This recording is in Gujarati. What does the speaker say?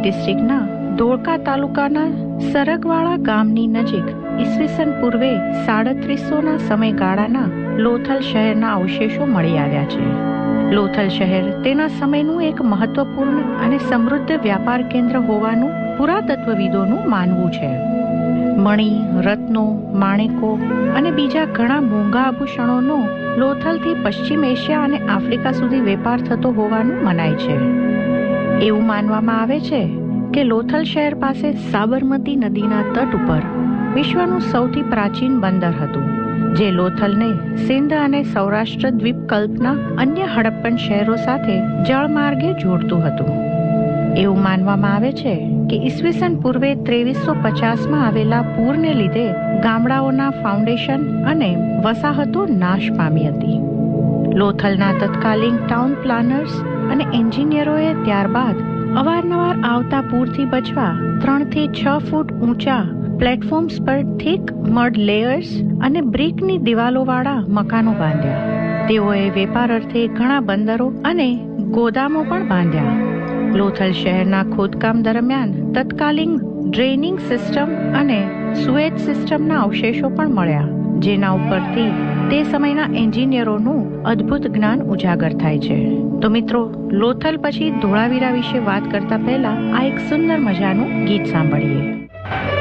ડિસ્ટ્રિક્ટના ધોળકા તાલુકાના સરગવાડા ગામની નજીક ઈસવીસન પૂર્વે 3700ના સમયગાળાના લોથલ શહેરના અવશેષો મળી આવ્યા છે. લોથલ શહેર તેના સમયનું એક મહત્વપૂર્ણ અને સમૃદ્ધ વ્યાપાર કેન્દ્ર હોવાનું પુરાતત્વવિદોનું માનવું છે. મણી, રત્નો, માણેકો અને બીજા ઘણા મોંઘા આભૂષણોનો લોથલથી પશ્ચિમ એશિયા અને આફ્રિકા સુધી વેપાર થતો હોવાનું મનાય છે. એવું માનવામાં આવે છે કે લોથલ શહેર પાસે સાબરમતી નદીના તટ ઉપર વિશ્વનું સૌથી પ્રાચીન બંદર હતું, જે લોથલને સિંધ અને સૌરાષ્ટ્ર દ્વીપકલ્પના અન્ય હડપ્પન શહેરો સાથે જળમાર્ગે જોડતું હતું. એવું માનવામાં આવે છે કે ઈસવીસન પૂર્વે 2350માં આવેલા પૂરને લીધે ગામડાઓના ફાઉન્ડેશન અને વસાહતો નાશ પામી હતી. લોથલના તત્કાલીન ટાઉન પ્લાનર્સ અને એન્જિનિયરોએ ત્યારબાદ અવારનવાર આવતા પૂરથી બચવા 3 થી 6 ફૂટ ઊંચા પ્લેટફોર્મ્સ પર થીક મડ લેયર્સ અને બ્રિકની દિવાલોવાળા મકાનો બાંધ્યા. તેઓએ વેપાર અર્થે ઘણા બંદરો અને ગોદામો પણ બાંધ્યા. લોથલ શહેરના ખોદકામ દરમિયાન તત્કાલીન ડ્રેઇનિંગ સિસ્ટમ અને સુએજ સિસ્ટમના અવશેષો પણ મળ્યા, જેના ઉપરથી તે સમયના એન્જિનિયરોનું અદ્ભુત જ્ઞાન ઉજાગર થાય છે. તો મિત્રો, લોથલ પછી ધોળાવીરા વિશે વાત કરતા પહેલા આ એક સુંદર મજાનું ગીત સાંભળીએ.